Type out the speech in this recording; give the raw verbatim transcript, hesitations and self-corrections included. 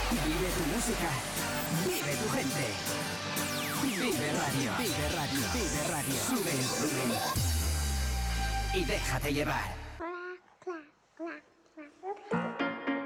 Vive tu música. Vive tu gente. Vive Radio. Vive Radio. Vive Radio. Sube el volumen. Y déjate llevar. Clac, clac, clac, clac.